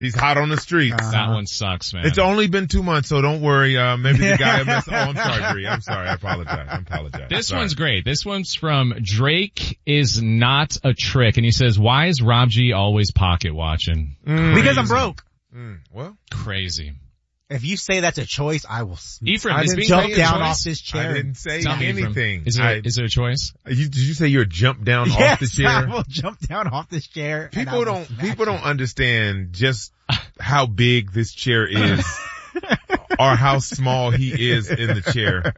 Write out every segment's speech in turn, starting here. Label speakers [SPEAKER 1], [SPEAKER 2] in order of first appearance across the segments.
[SPEAKER 1] He's hot on the streets.
[SPEAKER 2] That one sucks, man.
[SPEAKER 1] It's only been 2 months, so don't worry. Maybe the guy messed. Oh, I'm sorry, Bree. I'm sorry. I apologize.
[SPEAKER 2] This one's great. This one's from Drake is not a trick. And he says, why is Rob G always pocket watching?
[SPEAKER 3] Because I'm broke.
[SPEAKER 1] Well,
[SPEAKER 2] crazy.
[SPEAKER 3] If you say that's a choice, I will
[SPEAKER 2] Ephraim,
[SPEAKER 3] jump down off this chair.
[SPEAKER 1] I didn't say
[SPEAKER 2] Tell me,
[SPEAKER 1] anything.
[SPEAKER 2] Is it a choice?
[SPEAKER 1] Did you say you're jump down
[SPEAKER 3] Yes,
[SPEAKER 1] off the chair?
[SPEAKER 3] I will jump down off this chair.
[SPEAKER 1] People don't understand just how big this chair is or how small he is in the chair.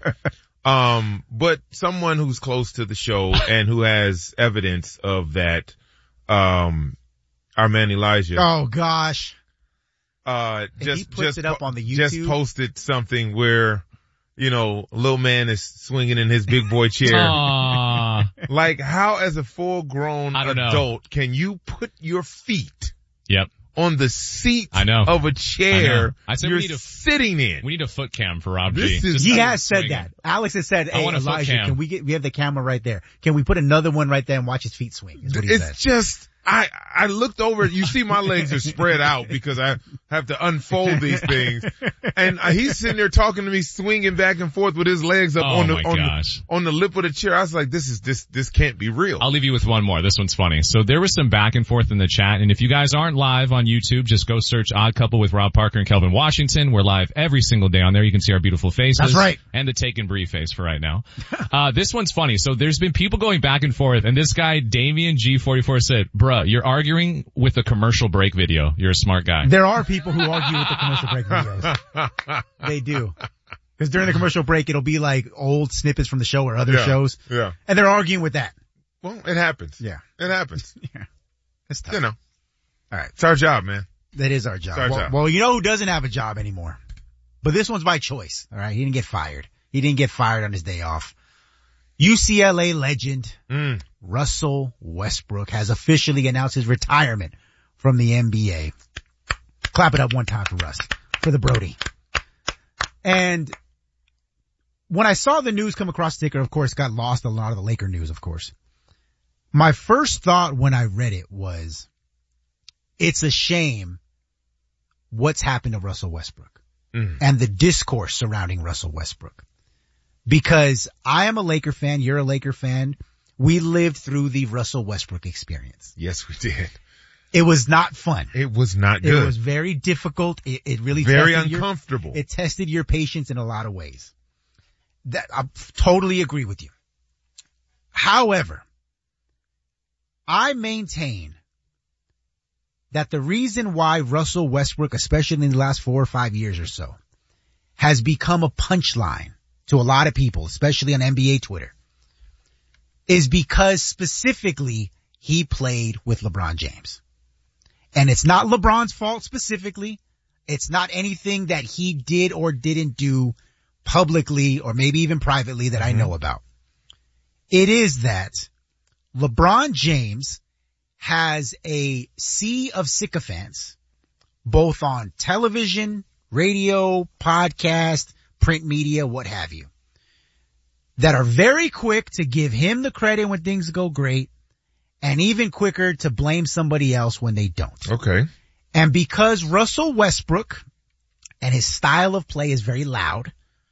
[SPEAKER 1] But someone who's close to the show and who has evidence of that, our man Elijah.
[SPEAKER 3] Oh gosh.
[SPEAKER 1] Just
[SPEAKER 3] puts it up on the YouTube.
[SPEAKER 1] Just posted something where, little man is swinging in his big boy chair.
[SPEAKER 2] Aww.
[SPEAKER 1] Like, how as a full-grown adult can you put your feet on the seat of a chair
[SPEAKER 2] I said
[SPEAKER 1] you're sitting in?
[SPEAKER 2] We need a foot cam for Rob G.
[SPEAKER 3] He has said that. Alex has said, hey, Elijah, we have the camera right there. Can we put another one right there and watch his feet swing? Is what he said.
[SPEAKER 1] Just, I looked over, you see my legs are spread out because I have to unfold these things. And he's sitting there talking to me, swinging back and forth with his legs up on the lip of the chair. I was like, this can't be real.
[SPEAKER 2] I'll leave you with one more. This one's funny. So there was some back and forth in the chat. And if you guys aren't live on YouTube, just go search Odd Couple with Rob Parker and Kelvin Washington. We're live every single day on there. You can see our beautiful faces.
[SPEAKER 3] That's right.
[SPEAKER 2] And the Take and Bree face for right now. This one's funny. So there's been people going back and forth. And this guy, Damien G44 said, bruh, you're arguing with the commercial break video. You're a smart guy.
[SPEAKER 3] There are people who argue with the commercial break videos. They do. Because during the commercial break, it'll be like old snippets from the show or other shows.
[SPEAKER 1] Yeah.
[SPEAKER 3] And they're arguing with that.
[SPEAKER 1] Well, it happens.
[SPEAKER 3] Yeah.
[SPEAKER 1] It happens.
[SPEAKER 3] Yeah. It's tough.
[SPEAKER 1] All
[SPEAKER 3] right.
[SPEAKER 1] It's our job, man.
[SPEAKER 3] That is our job.
[SPEAKER 1] Job.
[SPEAKER 3] Well, you know who doesn't have a job anymore? But this one's by choice. All right. He didn't get fired. He didn't get fired on his day off. UCLA legend Russell Westbrook has officially announced his retirement from the NBA. Clap it up one time for Russ, for the Brody. And when I saw the news come across the ticker, of course, got lost in a lot of the Laker news, of course. My first thought when I read it was, it's a shame what's happened to Russell Westbrook and the discourse surrounding Russell Westbrook. Because I am a Laker fan, you're a Laker fan. We lived through the Russell Westbrook experience.
[SPEAKER 1] Yes, we did.
[SPEAKER 3] It was not fun.
[SPEAKER 1] It was not good.
[SPEAKER 3] It was very difficult. It really
[SPEAKER 1] very uncomfortable.
[SPEAKER 3] It tested your patience in a lot of ways. That I totally agree with you. However, I maintain that the reason why Russell Westbrook, especially in the last 4 or 5 years or so, has become a punchline to a lot of people, especially on NBA Twitter, is because specifically he played with LeBron James. And it's not LeBron's fault specifically. It's not anything that he did or didn't do publicly or maybe even privately that I know about. It is that LeBron James has a sea of sycophants, both on television, radio, podcast, print media, what have you, that are very quick to give him the credit when things go great and even quicker to blame somebody else when they don't.
[SPEAKER 1] Okay.
[SPEAKER 3] And because Russell Westbrook and his style of play is very loud,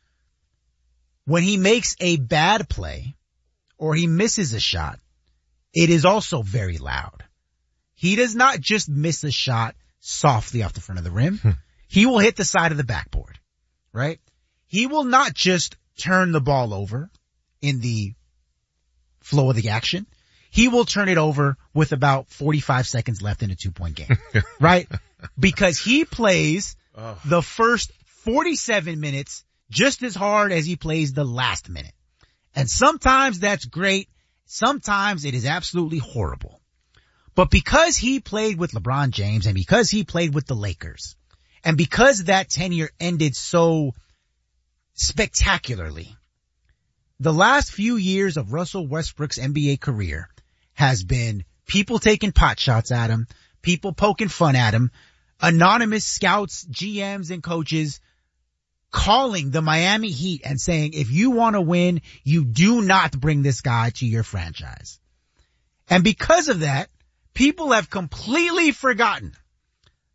[SPEAKER 3] when he makes a bad play or he misses a shot, it is also very loud. He does not just miss a shot softly off the front of the rim. He will hit the side of the backboard, right? He will not just turn the ball over in the flow of the action. He will turn it over with about 45 seconds left in a 2-point game, right? Because he plays the first 47 minutes just as hard as he plays the last minute. And sometimes that's great. Sometimes it is absolutely horrible. But because he played with LeBron James and because he played with the Lakers and because that tenure ended so spectacularly, the last few years of Russell Westbrook's NBA career has been people taking pot shots at him, people poking fun at him, anonymous scouts, GMs, and coaches calling the Miami Heat and saying, if you want to win, you do not bring this guy to your franchise. And because of that, people have completely forgotten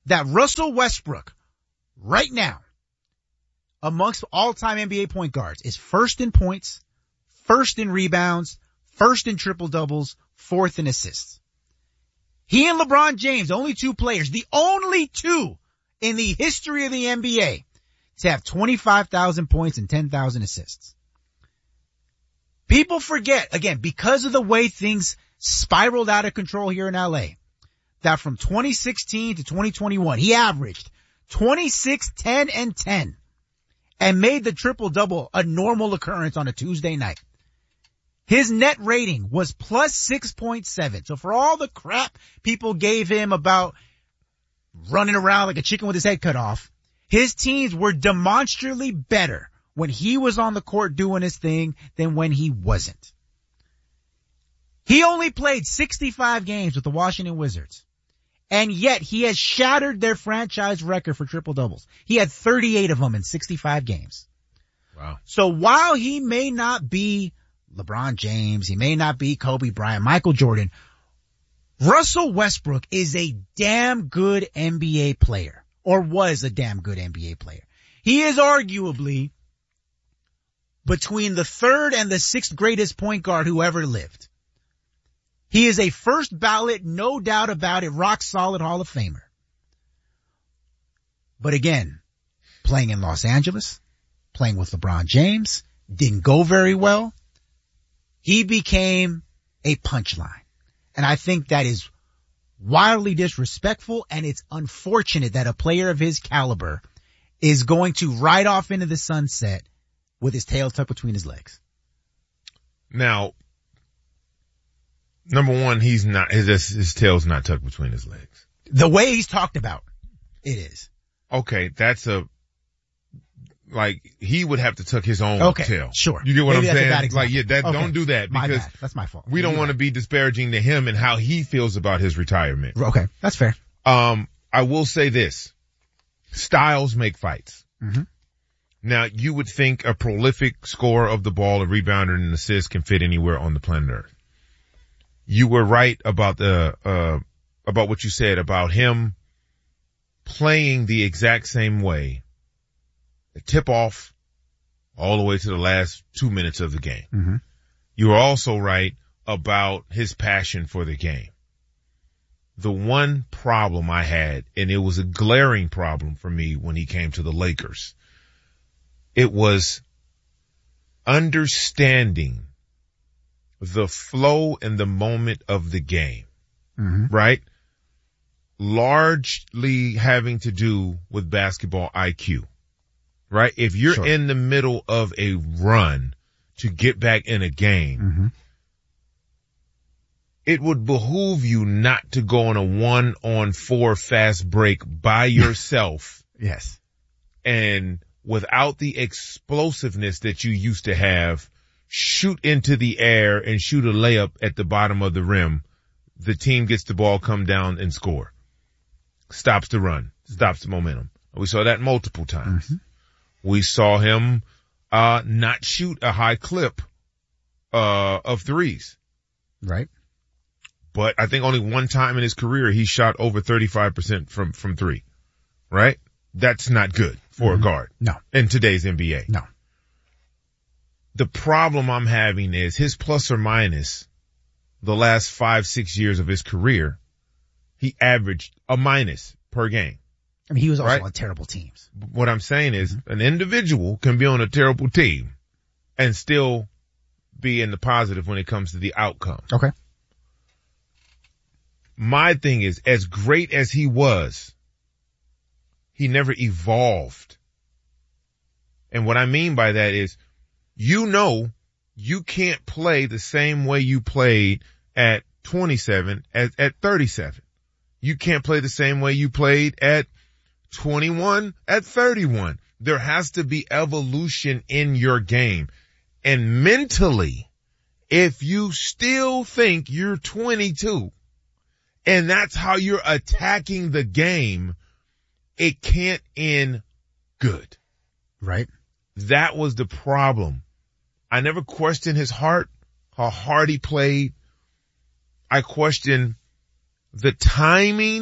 [SPEAKER 3] that Russell Westbrook right now amongst all-time NBA point guards is first in points, first in rebounds, first in triple doubles, fourth in assists. He and LeBron James, only two players, the only two in the history of the NBA to have 25,000 points and 10,000 assists. People forget, again, because of the way things spiraled out of control here in LA, that from 2016 to 2021, he averaged 26, 10, and 10 and made the triple-double a normal occurrence on a Tuesday night. His net rating was plus 6.7. So for all the crap people gave him about running around like a chicken with his head cut off, his teams were demonstrably better when he was on the court doing his thing than when he wasn't. He only played 65 games with the Washington Wizards, and yet he has shattered their franchise record for triple doubles. He had 38 of them in 65 games.
[SPEAKER 1] Wow.
[SPEAKER 3] So while he may not be LeBron James, he may not be Kobe Bryant, Michael Jordan, Russell Westbrook is a damn good NBA player, or was a damn good NBA player. He is arguably between the third and the sixth greatest point guard who ever lived. He is a first ballot, no doubt about it, rock solid Hall of Famer. But again, playing in Los Angeles, playing with LeBron James, didn't go very well. He became a punchline. And I think that is wildly disrespectful, and it's unfortunate that a player of his caliber is going to ride off into the sunset with his tail tucked between his legs.
[SPEAKER 1] Now, number one, his tail's not tucked between his legs.
[SPEAKER 3] The way he's talked about, it is.
[SPEAKER 1] Okay, he would have to tuck his own tail.
[SPEAKER 3] Sure.
[SPEAKER 1] You get what
[SPEAKER 3] Maybe
[SPEAKER 1] I'm saying?
[SPEAKER 3] Okay.
[SPEAKER 1] Don't do that,
[SPEAKER 3] My
[SPEAKER 1] because
[SPEAKER 3] bad. That's my fault.
[SPEAKER 1] we don't want to be disparaging to him and how he feels about his retirement.
[SPEAKER 3] Okay, that's fair.
[SPEAKER 1] I will say this. Styles make fights.
[SPEAKER 3] Mm-hmm.
[SPEAKER 1] Now, you would think a prolific scorer of the ball, a rebounder, and an assist can fit anywhere on the planet Earth. You were right about about what you said about him playing the exact same way. The tip off all the way to the last 2 minutes of the game.
[SPEAKER 3] Mm-hmm.
[SPEAKER 1] You were also right about his passion for the game. The one problem I had, and it was a glaring problem for me when he came to the Lakers, it was understanding the flow and the moment of the game, right? Largely having to do with basketball IQ, right? If you're in the middle of a run to get back in a game, it would behoove you not to go on a 1-on-4 fast break by yourself.
[SPEAKER 3] Yes.
[SPEAKER 1] And without the explosiveness that you used to have, shoot into the air and shoot a layup at the bottom of the rim. The team gets the ball, come down and score. Stops the run, stops the momentum. We saw that multiple times. We saw him not shoot a high clip of threes.
[SPEAKER 3] Right.
[SPEAKER 1] But I think only one time in his career he shot over 35% from three. Right? That's not good for a guard.
[SPEAKER 3] No.
[SPEAKER 1] In today's NBA.
[SPEAKER 3] No.
[SPEAKER 1] The problem I'm having is his plus or minus the last 5-6 years of his career, he averaged a minus per game.
[SPEAKER 3] I mean, he was also on terrible teams.
[SPEAKER 1] What I'm saying is an individual can be on a terrible team and still be in the positive when it comes to the outcome.
[SPEAKER 3] Okay.
[SPEAKER 1] My thing is, as great as he was, he never evolved. And what I mean by that is, you can't play the same way you played at 27 as at 37. You can't play the same way you played at 21 at 31. There has to be evolution in your game. And mentally, if you still think you're 22 and that's how you're attacking the game, it can't end good.
[SPEAKER 3] Right.
[SPEAKER 1] That was the problem. I never questioned his heart, how hard he played. I questioned the timing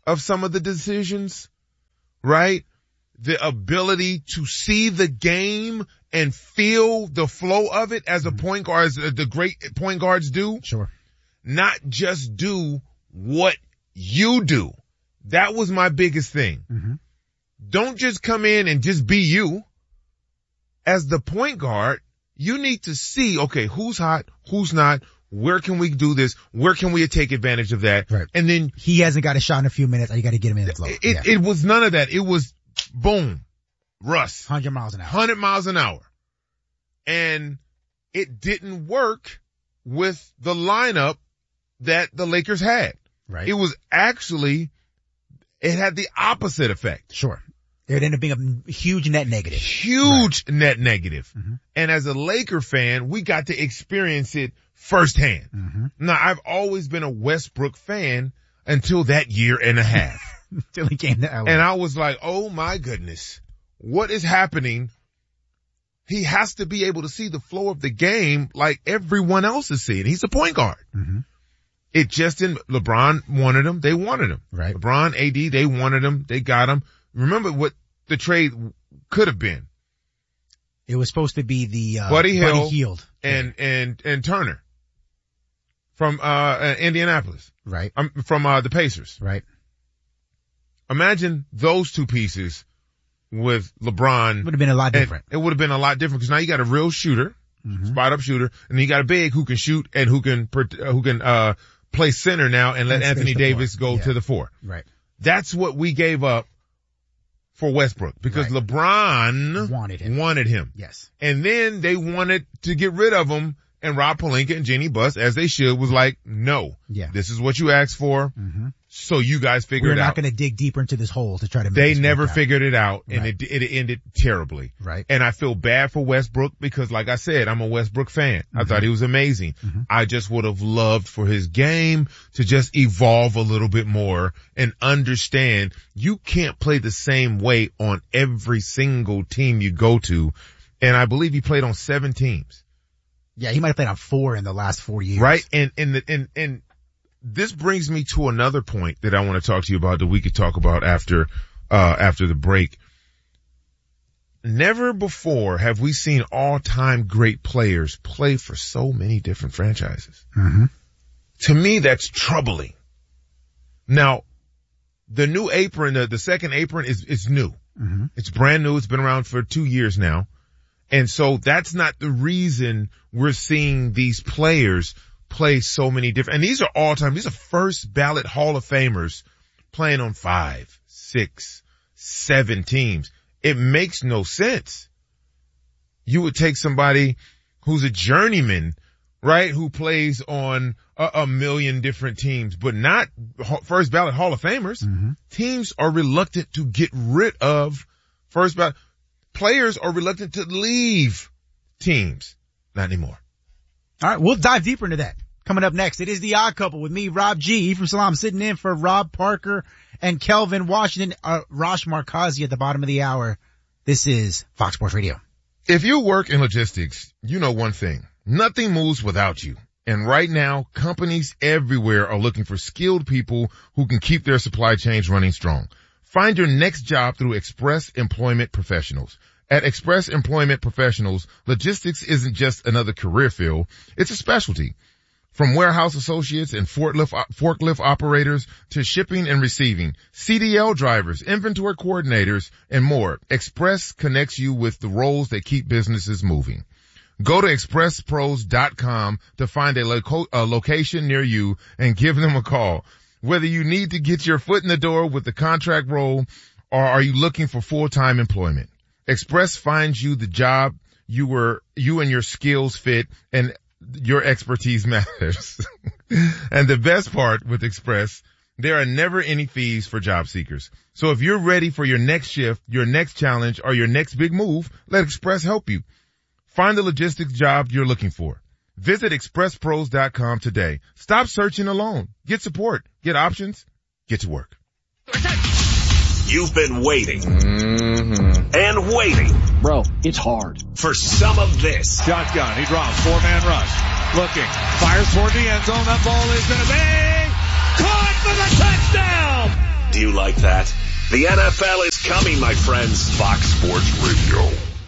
[SPEAKER 1] of some of the decisions, right? The ability to see the game and feel the flow of it as a point guard, as the great point guards do.
[SPEAKER 3] Sure.
[SPEAKER 1] Not just do what you do. That was my biggest thing.
[SPEAKER 3] Mm-hmm.
[SPEAKER 1] Don't just come in and just be you. As the point guard, you need to see, okay, who's hot, who's not, where can we do this, where can we take advantage of that?
[SPEAKER 3] Right.
[SPEAKER 1] And then
[SPEAKER 3] he hasn't got a shot in a few minutes. You got to get him in the flow.
[SPEAKER 1] It was none of that. It was boom, Russ.
[SPEAKER 3] 100 miles an hour.
[SPEAKER 1] 100 miles an hour. And it didn't work with the lineup that the Lakers had.
[SPEAKER 3] Right.
[SPEAKER 1] It was actually, it had the opposite effect.
[SPEAKER 3] Sure. It ended up being a huge net negative.
[SPEAKER 1] Huge net negative.
[SPEAKER 3] Mm-hmm.
[SPEAKER 1] And as a Laker fan, we got to experience it firsthand.
[SPEAKER 3] Mm-hmm.
[SPEAKER 1] Now, I've always been a Westbrook fan until that year and a half.
[SPEAKER 3] Until he came to LA.
[SPEAKER 1] And I was like, oh my goodness, what is happening? He has to be able to see the flow of the game like everyone else is seeing. He's a point guard.
[SPEAKER 3] Mm-hmm.
[SPEAKER 1] It just didn't, LeBron wanted him. They wanted him.
[SPEAKER 3] Right.
[SPEAKER 1] LeBron, AD, they wanted him. They got him. Remember what the trade could have been.
[SPEAKER 3] It was supposed to be the,
[SPEAKER 1] Buddy
[SPEAKER 3] Hield.
[SPEAKER 1] And Turner from, Indianapolis.
[SPEAKER 3] Right.
[SPEAKER 1] From, the Pacers.
[SPEAKER 3] Right.
[SPEAKER 1] Imagine those two pieces with LeBron.
[SPEAKER 3] Would have been a lot different.
[SPEAKER 1] It would have been a lot different because now you got a real shooter, spot up shooter, and you got a big who can shoot and who can play center now and let Anthony Davis go to the 4.
[SPEAKER 3] Right.
[SPEAKER 1] That's what we gave up for Westbrook because LeBron wanted him.
[SPEAKER 3] Yes.
[SPEAKER 1] And then they wanted to get rid of him, and Rob Pelinka and Jenny Buss, as they should, was like, no.
[SPEAKER 3] Yeah.
[SPEAKER 1] This is what you asked for. Mm-hmm. So you guys figure it out.
[SPEAKER 3] We're not going to dig deeper into this hole to try to make
[SPEAKER 1] They never figured it out, and
[SPEAKER 3] right.
[SPEAKER 1] it ended terribly.
[SPEAKER 3] Right.
[SPEAKER 1] And I feel bad for Westbrook because, like I said, I'm a Westbrook fan. I thought he was amazing. I just would have loved for his game to just evolve a little bit more and understand you can't play the same way on every single team you go to. And I believe he played on 7 teams.
[SPEAKER 3] Yeah, he might have played on 4 in the last 4 years.
[SPEAKER 1] Right. And this brings me to another point that I want to talk to you about that we could talk about after the break. Never before have we seen all-time great players play for so many different franchises.
[SPEAKER 3] Mm-hmm.
[SPEAKER 1] To me, that's troubling. Now, the new apron, the second apron is new. Mm-hmm. It's brand new. It's been around for 2 years now. And so that's not the reason we're seeing these players play so many different, and these are all time, these are first ballot Hall of Famers playing on 5, 6, 7 teams. It makes no sense. You would take somebody who's a journeyman, right, who plays on a million different teams, but not first ballot Hall of Famers. Mm-hmm. Teams are reluctant to get rid of first ballot. Players are reluctant to leave teams. Not anymore.
[SPEAKER 3] All right, we'll dive deeper into that. Coming up next, it is The Odd Couple with me, Rob G. From Salam, sitting in for Rob Parker and Kelvin Washington. Rosh Markazi at the bottom of the hour. This is Fox Sports Radio.
[SPEAKER 1] If you work in logistics, you know one thing. Nothing moves without you. And right now, companies everywhere are looking for skilled people who can keep their supply chains running strong. Find your next job through Express Employment Professionals. At Express Employment Professionals, logistics isn't just another career field, it's a specialty. From warehouse associates and forklift operators to shipping and receiving, CDL drivers, inventory coordinators, and more, Express connects you with the roles that keep businesses moving. Go to expresspros.com to find a location near you and give them a call. Whether you need to get your foot in the door with the contract role or are you looking for full-time employment, Express finds you the job you and your skills fit and your expertise matters. And the best part with Express, there are never any fees for job seekers. So if you're ready for your next shift, your next challenge, or your next big move, let Express help you. Find the logistics job you're looking for. Visit expresspros.com today. Stop searching alone. Get support. Get options. Get to work.
[SPEAKER 4] You've been waiting and waiting.
[SPEAKER 5] Bro, it's hard.
[SPEAKER 4] For some of this.
[SPEAKER 6] Shotgun. He drops. 4-man rush. Looking. Fires toward the end zone. That ball is going to be caught for the touchdown.
[SPEAKER 4] Do you like that? The NFL is coming, my friends. Fox Sports Radio.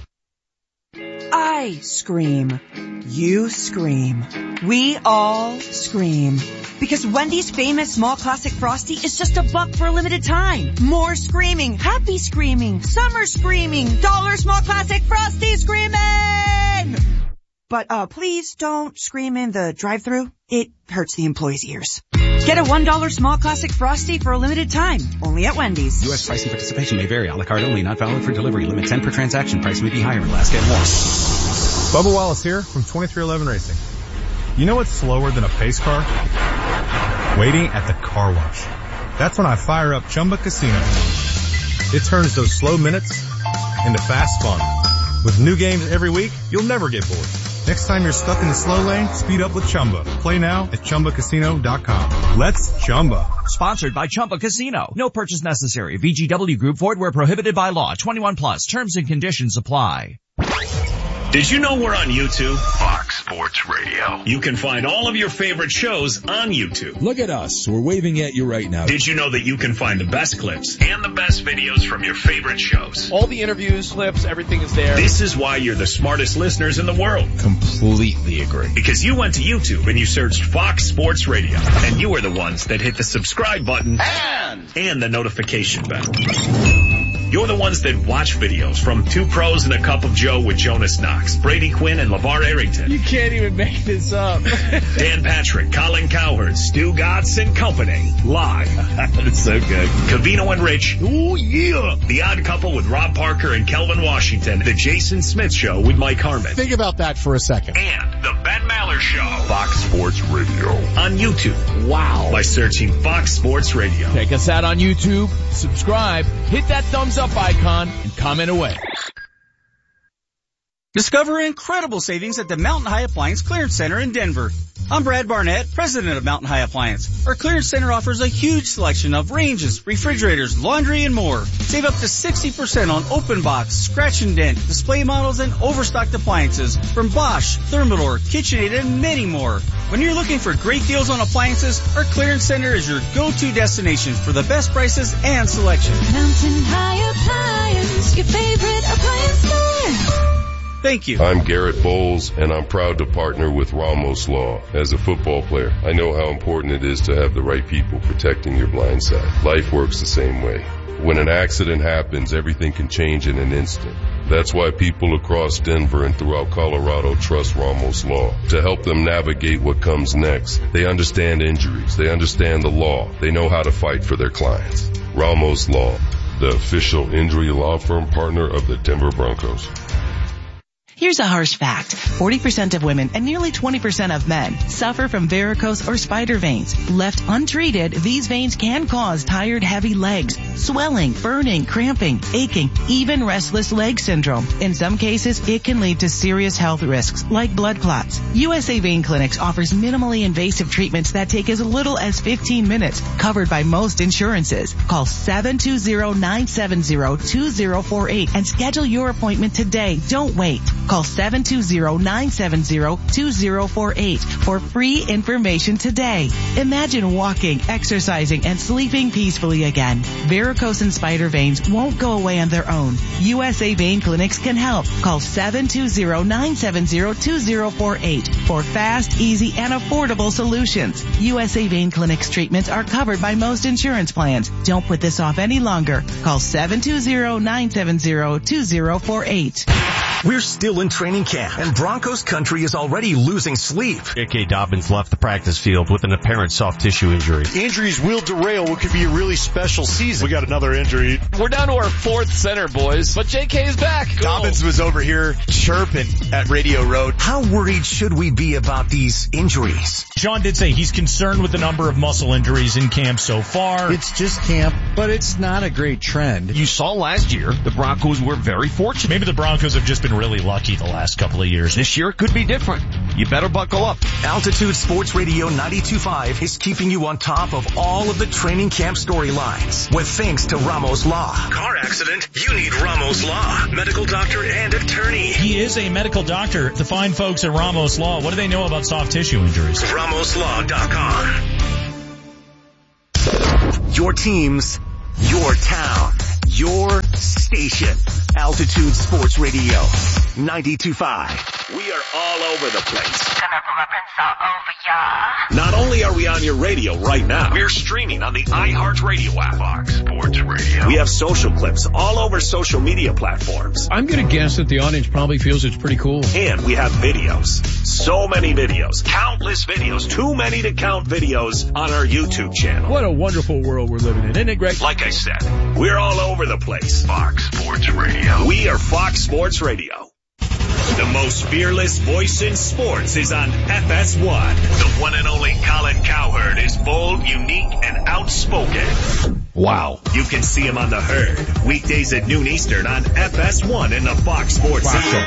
[SPEAKER 5] I scream. You scream. We all scream. Because Wendy's famous small classic Frosty is just $1 for a limited time. More screaming, happy screaming, summer screaming, $1 small classic Frosty screaming! But please don't scream in the drive-thru. It hurts the employees' ears. Get a $1 small classic Frosty for a limited time. Only at Wendy's.
[SPEAKER 7] U.S. price and participation may vary. A la carte only. Not valid for delivery. Limit 10 per transaction. Price may be higher. Last get more.
[SPEAKER 8] Bubba Wallace here from 2311 Racing. You know what's slower than a pace car? Waiting at the car wash. That's when I fire up Chumba Casino. It turns those slow minutes into fast fun. With new games every week, you'll never get bored. Next time you're stuck in the slow lane, speed up with Chumba. Play now at ChumbaCasino.com. Let's Chumba.
[SPEAKER 9] Sponsored by Chumba Casino. No purchase necessary. VGW Group. Void where prohibited by law. 21 plus. Terms and conditions apply.
[SPEAKER 4] Did you know we're on YouTube? Fox Sports Radio. You can find all of your favorite shows on YouTube.
[SPEAKER 10] Look at us. We're waving at you right now.
[SPEAKER 4] Did you know that you can find the best clips and the best videos from your favorite shows?
[SPEAKER 11] All the interviews, clips, everything is there.
[SPEAKER 4] This is why you're the smartest listeners in the world.
[SPEAKER 10] Completely agree.
[SPEAKER 4] Because you went to YouTube and you searched Fox Sports Radio. And you are the ones that hit the subscribe button and the notification bell. You're the ones that watch videos from Two Pros and a Cup of Joe with Jonas Knox, Brady Quinn, and LeVar Arrington.
[SPEAKER 11] You can't even make this up.
[SPEAKER 4] Dan Patrick, Colin Cowherd, Stu Gatz and Company. Live.
[SPEAKER 10] That's so good.
[SPEAKER 4] Covino and Rich. Ooh, yeah. The Odd Couple with Rob Parker and Kelvin Washington. The Jason Smith Show with Mike Harmon.
[SPEAKER 12] Think about that for a second.
[SPEAKER 4] And the Ben Maller Show. Fox Sports Radio. On YouTube. Wow. By searching Fox Sports Radio.
[SPEAKER 11] Check us out on YouTube. Subscribe. Hit that thumbs up icon and comment away.
[SPEAKER 7] Discover incredible savings at the Mountain High Appliance Clearance Center in Denver. I'm Brad Barnett, president of Mountain High Appliance. Our clearance center offers a huge selection of ranges, refrigerators, laundry, and more. Save up to 60% on open box, scratch and dent, display models, and overstocked appliances from Bosch, Thermador, KitchenAid, and many more. When you're looking for great deals on appliances, our clearance center is your go-to destination for the best prices and selection.
[SPEAKER 13] Mountain High Appliance, your favorite appliance store.
[SPEAKER 7] Thank you.
[SPEAKER 14] I'm Garrett Bowles, and I'm proud to partner with Ramos Law. As a football player, I know how important it is to have the right people protecting your blind side. Life works the same way. When an accident happens, everything can change in an instant. That's why people across Denver and throughout Colorado trust Ramos Law to help them navigate what comes next. They understand injuries. They understand the law. They know how to fight for their clients. Ramos Law, the official injury law firm partner of the Denver Broncos.
[SPEAKER 15] Here's a harsh fact. 40% of women and nearly 20% of men suffer from varicose or spider veins. Left untreated, these veins can cause tired, heavy legs, swelling, burning, cramping, aching, even restless leg syndrome. In some cases, it can lead to serious health risks like blood clots. USA Vein Clinics offers minimally invasive treatments that take as little as 15 minutes, covered by most insurances. Call 720-970-2048 and schedule your appointment today. Don't wait. Call 720-970-2048 for free information today. Imagine walking, exercising, and sleeping peacefully again. Varicose and spider veins won't go away on their own. USA Vein Clinics can help. Call 720-970-2048 for fast, easy, and affordable solutions. USA Vein Clinics treatments are covered by most insurance plans. Don't put this off any longer. Call 720-970-2048.
[SPEAKER 16] We're still in training camp, and Broncos country is already losing sleep.
[SPEAKER 17] J.K. Dobbins left the practice field with an apparent soft tissue injury.
[SPEAKER 6] Injuries will derail what could be a really special season. We got another injury.
[SPEAKER 11] We're down to our fourth center, boys, but J.K. is back. Cool.
[SPEAKER 6] Dobbins was over here chirping at Radio Road.
[SPEAKER 16] How worried should we be about these injuries?
[SPEAKER 18] Sean did say he's concerned with the number of muscle injuries in camp so far.
[SPEAKER 19] It's just camp, but it's not a great trend.
[SPEAKER 17] You saw last year, the Broncos were very fortunate.
[SPEAKER 18] Maybe the Broncos have just been really lucky the last couple of years.
[SPEAKER 17] This year it could be different. You better buckle up.
[SPEAKER 16] Altitude Sports Radio 92.5 is keeping you on top of all of the training camp storylines with thanks to Ramos Law.
[SPEAKER 4] Car accident? You need Ramos Law. Medical doctor and attorney.
[SPEAKER 18] He is a medical doctor. The fine folks at Ramos Law, what do they know about soft tissue injuries?
[SPEAKER 4] RamosLaw.com.
[SPEAKER 16] Your teams Your town, your station. Altitude Sports Radio, 92.5.
[SPEAKER 4] We are all over the place. Not only are we on your radio right now, we're streaming on the iHeartRadio app. Fox Sports Radio. We have social clips all over social media platforms.
[SPEAKER 12] I'm going to guess that the audience probably feels it's pretty cool.
[SPEAKER 4] And we have videos. So many videos. Countless videos. Too many to count videos on our YouTube channel.
[SPEAKER 12] What a wonderful world we're living in. Isn't it great?
[SPEAKER 4] Like I said, we're all over the place. Fox Sports Radio. We are Fox Sports Radio. The most fearless voice in sports is on FS1. The one and only Colin Cowherd is bold, unique, and outspoken.
[SPEAKER 12] Wow.
[SPEAKER 4] You can see him on The Herd, weekdays at noon Eastern on FS1 in the Fox Sports app.